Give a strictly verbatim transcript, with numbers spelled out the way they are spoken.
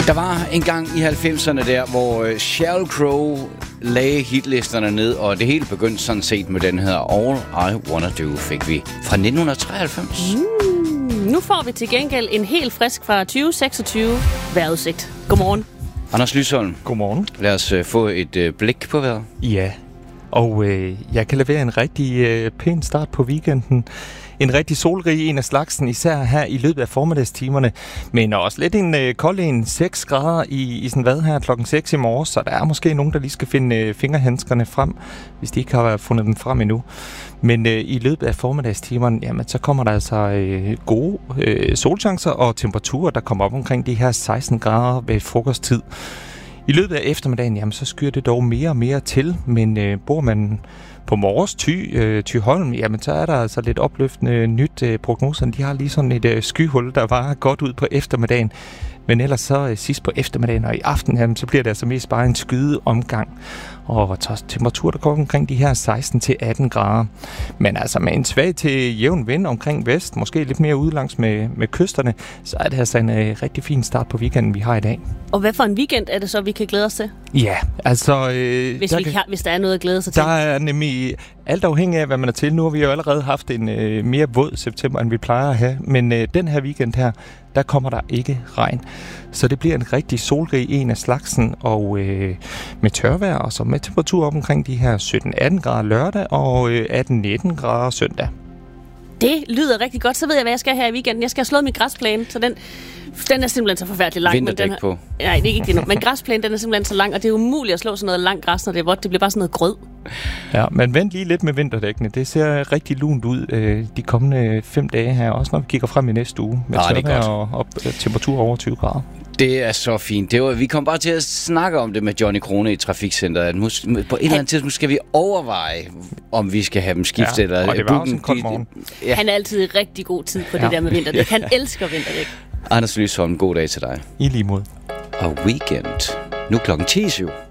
Der var en gang i halvfemserne der, hvor Sheryl Crow lagde hitlisterne ned, og det hele begyndte sådan set med den her All I Wanna Do, fik vi fra nitten treoghalvfems. Mm, nu får vi til gengæld en helt frisk fra tyve seksogtyve vejrudsigt. Godmorgen. Anders Lysholm. Godmorgen. Lad os uh, få et uh, blik på vejret. Ja, og øh, jeg kan levere en rigtig øh, pæn start på weekenden. En rigtig solrig en af slagsen, især her i løbet af formiddagstimerne. Men også lidt en øh, kold en, seks grader i, i sådan hvad her klokken seks i morges. Så der er måske nogen, der lige skal finde øh, fingerhandskerne frem, hvis de ikke har fundet dem frem endnu. Men øh, i løbet af formiddagstimerne, jamen, så kommer der altså øh, gode øh, solchancer og temperaturer, der kommer op omkring de her seksten grader ved frokosttid. I løbet af eftermiddagen, jamen, så skyer det dog mere og mere til, men øh, bor man på Mors, Thy, øh, Thyholm, jamen så er der altså lidt opløftende nyt. Øh, prognoserne, de har lige sådan et øh, skyhul, der var godt ud på eftermiddagen. Men ellers så øh, sidst på eftermiddagen og i aften, jamen, så bliver det altså mest bare en skyde omgang. Og temperatur, der går omkring de her seksten til atten grader. Men altså med en svag til jævn vind omkring vest, måske lidt mere udlangs med, med kysterne, så er det altså en øh, rigtig fin start på weekenden, vi har i dag. Og hvad for en weekend er det så, vi kan glæde os til? Ja, altså... Øh, hvis, der vi kan, kan, hvis der er noget at glæde sig til. Der er nemlig alt afhængig af, hvad man er til. Nu har vi jo allerede haft en øh, mere våd september, end vi plejer at have. Men øh, den her weekend her, der kommer der ikke regn. Så det bliver en rigtig solrig en af slagsen, og øh, med tørvejr, og så med temperatur op omkring de her sytten atten grader lørdag, og øh, atten nitten grader søndag. Det lyder rigtig godt. Så ved jeg, hvad jeg skal her i weekenden. Jeg skal have slået min græsplæne, så den... Den er simpelthen så forfærdelig lang. Vinterdæk men den på. Nej, det er ikke det nu. Men græsplænen, den er simpelthen så lang, og det er umuligt at slå sådan noget langt græs, når det er vådt. Det bliver bare sådan noget grød. Ja, men vent lige lidt med vinterdækkene. Det ser rigtig lunt ud øh, de kommende fem dage her, også når vi kigger frem i næste uge. Med tørvejr og, og temperatur over tyve grader. Det er så fint. Det var, vi kom bare til at snakke om det med Johnny Krone i Trafikcenteret. At mus, på et han, eller andet tidspunkt skal vi overveje, om vi skal have dem skiftet. Ja, eller og det var også en kold morgen. Ja. Han er altid i rigtig god tid på ja. det der med vinterdæk. Han elsker vinterdæk. Anders Lysholm, god dag til dig. I lige mod. Og weekend. Nu klokken ti syv.